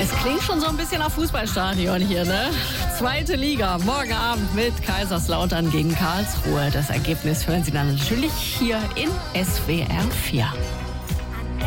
Es klingt schon so ein bisschen nach Fußballstadion hier, ne? Zweite Liga, morgen Abend mit Kaiserslautern gegen Karlsruhe. Das Ergebnis hören Sie dann natürlich hier in SWR 4.